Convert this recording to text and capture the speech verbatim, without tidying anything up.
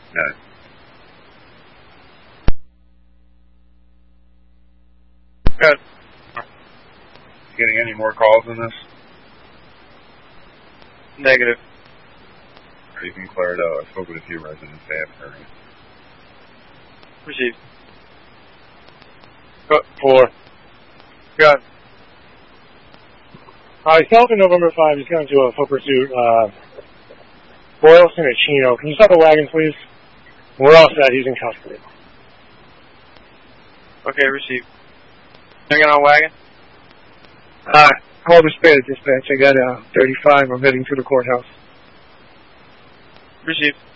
No. Good. Getting any more calls on this? Negative. Or you can clear it out. I spoke with a few residents. They haven't heard it. Received. Uh, four. Good. Uh, Falcon November five is going to do a foot pursuit. Uh, Boylston or Chino. Can you stop the wagon, please? We're all set. He's in custody. Okay, received. Hanging on wagon? Uh, call the spare dispatch. I got uh, thirty-five. I'm heading to the courthouse. Received.